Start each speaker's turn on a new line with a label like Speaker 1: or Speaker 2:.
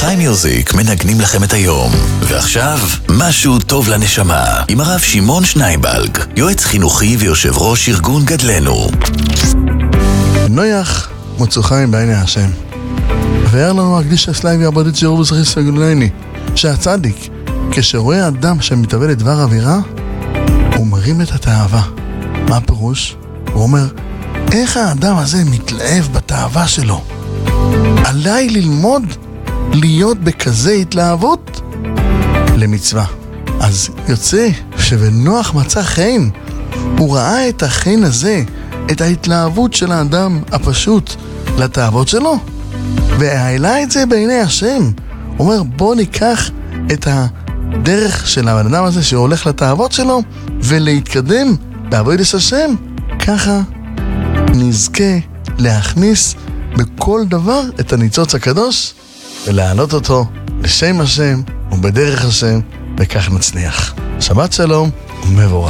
Speaker 1: סקאי מיוזיק מנגנים לכם את היום. ועכשיו, משהו טוב לנשמה, עם הרב שמעון שנייבלג, יועץ חינוכי ויושב ראש ארגון גדלנו.
Speaker 2: נויח מוצאו חיים בעיני השם. ואיר לנו הקדיש הסלאי ויעבודת שירו בזכי סגלני, שהצדיק, כשרואה אדם שמתאבד לדבר אווירה, הוא מרים את התאווה. מה הפירוש? הוא אומר, איך האדם הזה מתלהב בתאווה שלו? עליי ללמוד להיות בכזה התלהבות למצווה. אז יוצא שבנוח מצא חן, הוא ראה את החן הזה, את ההתלהבות של האדם הפשוט לתאוות שלו, והעלה את זה בעיני השם. הוא אומר, בוא ניקח את הדרך של האדם הזה שהולך לתאוות שלו ולהתקדם בעבודת השם. ככה נזכה להכניס בכל דבר את הניצוץ הקדוש ולהעלות אותו לשם השם ובדרך השם, וכך נצליח. שבת שלום ומבורך.